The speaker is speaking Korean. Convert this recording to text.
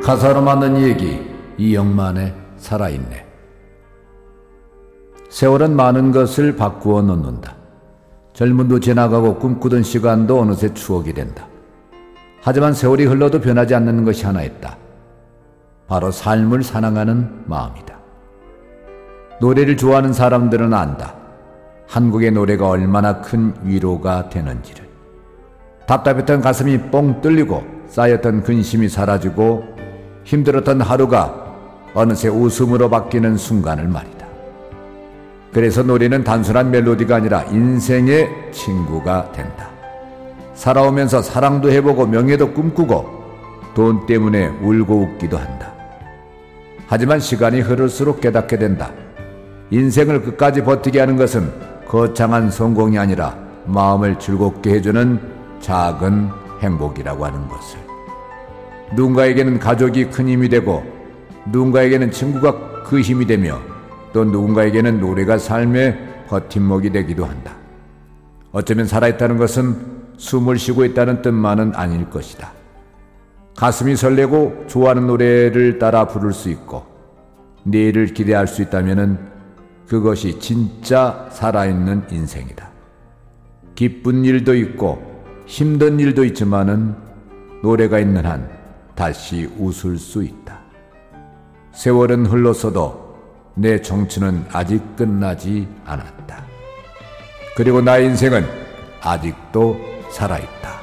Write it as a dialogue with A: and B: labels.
A: 가사로 만든 얘기 이영만의 살아있네. 세월은 많은 것을 바꾸어 놓는다. 젊음도 지나가고 꿈꾸던 시간도 어느새 추억이 된다. 하지만 세월이 흘러도 변하지 않는 것이 하나 있다. 바로 삶을 사랑하는 마음이다. 노래를 좋아하는 사람들은 안다. 한국의 노래가 얼마나 큰 위로가 되는지를. 답답했던 가슴이 뻥 뚫리고 쌓였던 근심이 사라지고 힘들었던 하루가 어느새 웃음으로 바뀌는 순간을 말이다. 그래서 노래는 단순한 멜로디가 아니라 인생의 친구가 된다. 살아오면서 사랑도 해보고 명예도 꿈꾸고 돈 때문에 울고 웃기도 한다. 하지만 시간이 흐를수록 깨닫게 된다. 인생을 끝까지 버티게 하는 것은 거창한 성공이 아니라 마음을 즐겁게 해주는 작은 행복이라고 하는 것을. 누군가에게는 가족이 큰 힘이 되고 누군가에게는 친구가 그 힘이 되며 또 누군가에게는 노래가 삶의 버팀목이 되기도 한다. 어쩌면 살아있다는 것은 숨을 쉬고 있다는 뜻만은 아닐 것이다. 가슴이 설레고 좋아하는 노래를 따라 부를 수 있고 내일을 기대할 수 있다면 그것이 진짜 살아있는 인생이다. 기쁜 일도 있고 힘든 일도 있지만은 노래가 있는 한 다시 웃을 수 있다. 세월은 흘렀어도 내 청춘은 아직 끝나지 않았다. 그리고 나의 인생은 아직도 살아있다.